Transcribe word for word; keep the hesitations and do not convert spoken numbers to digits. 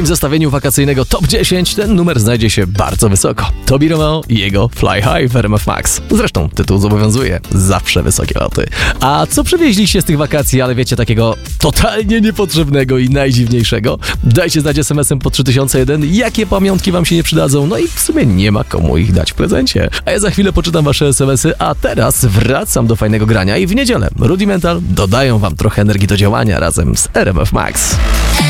moim zestawieniu wakacyjnego Top dziesięć ten numer znajdzie się bardzo wysoko. Tobi Romeo i jego Fly High w R M F Max. Zresztą tytuł zobowiązuje. Zawsze wysokie loty. A co przywieźliście z tych wakacji, ale wiecie, takiego totalnie niepotrzebnego i najdziwniejszego? Dajcie znać es em esem po trzy tysiące jeden, jakie pamiątki wam się nie przydadzą, no i w sumie nie ma komu ich dać w prezencie. A ja za chwilę poczytam wasze es em esy, a teraz wracam do fajnego grania i w niedzielę Rudimental dodają wam trochę energii do działania razem z R M F Max.